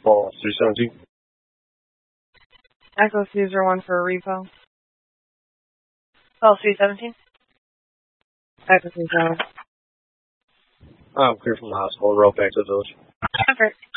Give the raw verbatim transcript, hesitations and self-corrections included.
Fall three seventeen. Echo three zero one for a repo. Fall three seventeen. Echo three zero one. I'm clear from the hospital. Route back to the village. Effort.